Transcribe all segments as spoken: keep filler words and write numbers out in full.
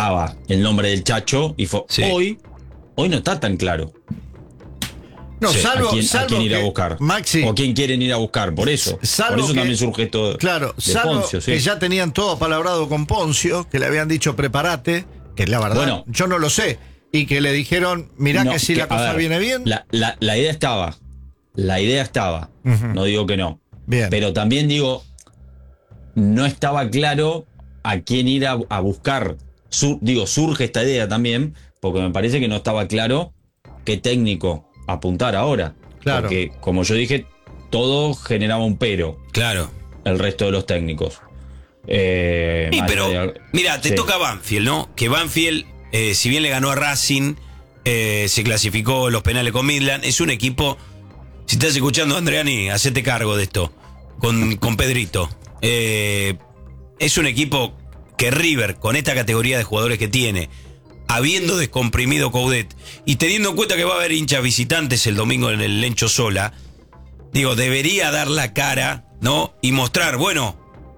estaba el nombre del Chacho y fue, Sí. hoy, hoy no está tan claro. No, Sí, salvo, ¿A quién, salvo a quién ir que, a buscar? Maxi, ¿O quién quieren ir a buscar? Por eso. Salvo Por eso que- también surge esto claro, de salvo Poncio. Sí. que ya tenían todo palabrado con Poncio, que le habían dicho prepárate, que la verdad Bueno. yo no lo sé, y que le dijeron, mirá No, que si que, la a cosa ver, viene bien. La, la, la idea estaba. La idea estaba. Ujú. No digo que no. Bien. Pero también digo, no estaba claro a quién ir a, a buscar. Sur- digo, surge esta idea también, porque me parece que no estaba claro qué técnico apuntar ahora. Claro. Porque, como yo dije, todo generaba un pero, Claro. el resto de los técnicos. Eh, Sí, más pero, allá de- mira, te sí. toca Banfield, ¿no? Que Banfield, eh, si bien le ganó a Racing, eh, se clasificó en los penales con Midland, es un equipo. Si estás escuchando, Andreani, hacete cargo de esto, con, con Pedrito. Eh, es un equipo que River, con esta categoría de jugadores que tiene, habiendo descomprimido Coudet, y teniendo en cuenta que va a haber hinchas visitantes el domingo en el Lencho Sola, digo, debería dar la cara, ¿no? Y mostrar, bueno,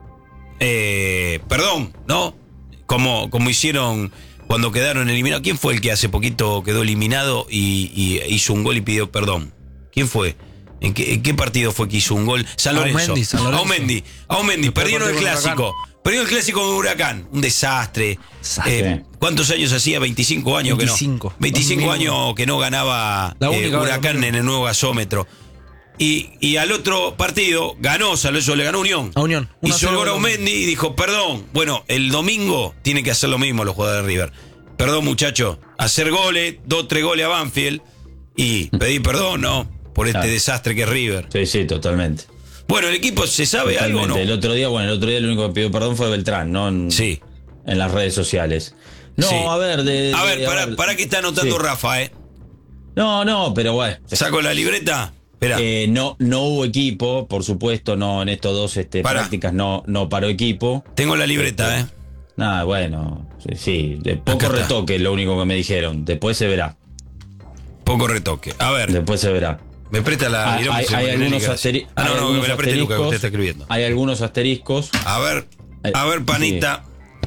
eh, perdón, ¿no? Como, como hicieron cuando quedaron eliminados. ¿Quién fue el que hace poquito quedó eliminado y, y hizo un gol y pidió perdón? ¿Quién fue? ¿En qué, en qué partido fue que hizo un gol? San Lorenzo. Aumendi, San Lorenzo. Aumendi. Aumendi. Después Perdieron el partido con clásico. Perdieron el clásico con Huracán. Un desastre. Desastre. Eh, ¿Cuántos años hacía? veinticinco años veinticinco. que no. veinticinco Dos años que no ganaba La eh, única vez Huracán que- en el nuevo gasómetro. Y, y al otro partido ganó San Lorenzo, le ganó Unión. A Unión. uno a Hizo el cero gol a Unión. Aumendi y dijo, perdón. Bueno, el domingo tienen que hacer lo mismo los jugadores de River. Perdón, muchachos. Hacer goles, dos, tres goles a Banfield y pedir perdón, ¿no? Por este Claro. desastre que es River. Sí, sí, totalmente. Bueno, el equipo se sabe algo, Totalmente. ¿no? El otro día, bueno, el otro día el único que pidió perdón fue Beltrán, ¿no? En, Sí. en las redes sociales. No, Sí. a ver, de, A de- ver, para, para que está anotando Sí. Rafa, ¿eh? No, no, pero bueno. Saco la libreta. Espera. Eh, no, no hubo equipo, por supuesto, no en estos dos este, Pará. prácticas no, no paró equipo. Tengo la libreta, ¿eh? Nada, bueno, sí, sí, de poco Acá está. retoque es lo único que me dijeron. Después se verá. Poco retoque. A ver, Después se verá. me presta la. Hay, mirá, hay- se hay me algunos, liga. asteri- Ah, hay no, no, que algunos me la preste Luca, que usted asteriscos. está escribiendo. Hay algunos asteriscos. A ver, a ver, panita.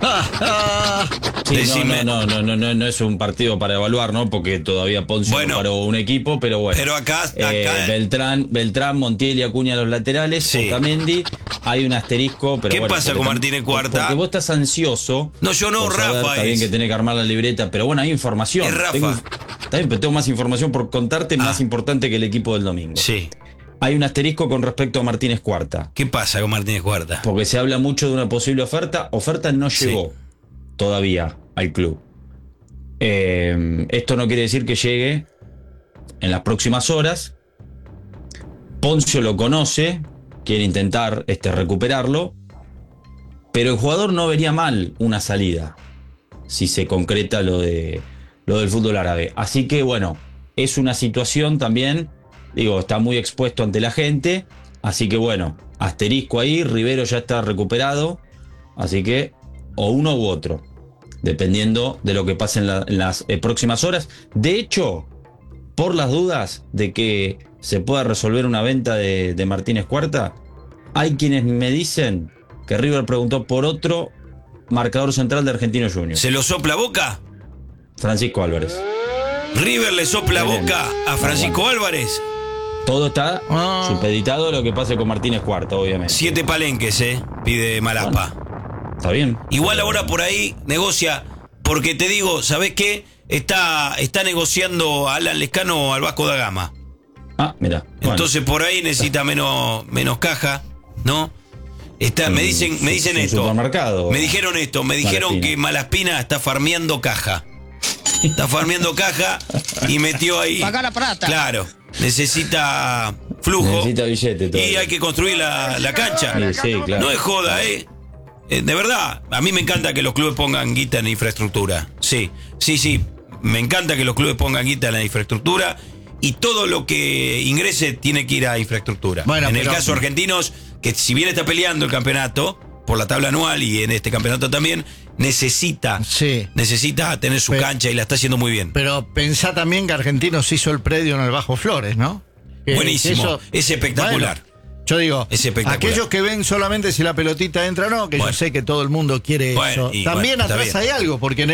Sí, Decime. no, no, no, no, no, no es un partido para evaluar, ¿no? Porque todavía Poncio Bueno. no paró un equipo, pero bueno. Pero acá- Eh, acá- Beltrán, Beltrán, Montiel y Acuña a los laterales, Sí. Otamendi, hay un asterisco, pero ¿Qué bueno, pasa porque con tam- Martínez Cuarta? Porque vos estás ansioso. No, yo no, por saber, Rafa Está bien es. que tenés que armar la libreta, pero bueno, hay información. Es Rafa. Tengo, está bien, pero tengo más información por contarte, Ah. más importante que el equipo del domingo. Sí. Hay un asterisco con respecto a Martínez Cuarta. ¿Qué pasa con Martínez Cuarta? Porque se habla mucho de una posible oferta. Oferta no Sí. llegó todavía al club. Eh, esto no quiere decir que llegue en las próximas horas. Poncio lo conoce, quiere intentar este, recuperarlo, pero el jugador no vería mal una salida si se concreta lo, de, lo del fútbol árabe. Así que bueno, es una situación también, digo, está muy expuesto ante la gente, así que bueno, asterisco ahí, Rivero ya está recuperado, así que o uno u otro, dependiendo de lo que pase en, la- en las eh, próximas horas. De hecho, por las dudas de que se pueda resolver una venta de, de Martínez Cuarta, hay quienes me dicen que River preguntó por otro marcador central de Argentinos Juniors, ¿Se lo sopla boca? Francisco Álvarez. ¿River le sopla Bien. boca a Francisco Álvarez? Todo está Ah. supeditado a lo que pase con Martínez Cuarta, obviamente. Siete palenques, ¿eh? Pide Malapa. Está bien. Igual ahora por ahí negocia, porque te digo, ¿sabés qué? Está, está negociando a Alan Lescano al Vasco da Gama. Ah, mira. Bueno. Entonces por ahí necesita menos, menos caja, ¿no? Está, me dicen, me dicen un esto. supermercado. Me dijeron esto, me dijeron Malaspina. que Malaspina está farmeando caja. Está farmeando caja y metió ahí. Paga la plata. Claro. Necesita flujo. Necesita billete todo. Y hay que construir la, la cancha. Sí, sí, claro. No es joda, ¿eh? Eh, De verdad, a mí me encanta que los clubes pongan guita en infraestructura. Sí, sí, sí. Me encanta que los clubes pongan guita en la infraestructura y todo lo que ingrese tiene que ir a infraestructura. Bueno, en el pero- caso Argentinos, que si bien está peleando el campeonato por la tabla anual y en este campeonato también, necesita, Sí. necesita tener su Pero- cancha y la está haciendo muy bien. Pero pensá también que Argentinos hizo el predio en el Bajo Flores, ¿no? Que- Buenísimo, que eso- es espectacular. Bueno, yo digo, Es espectacular. aquellos que ven solamente si la pelotita entra o no, que Bueno. yo sé que todo el mundo quiere Bueno, eso. y También bueno, está atrás bien. hay algo, porque en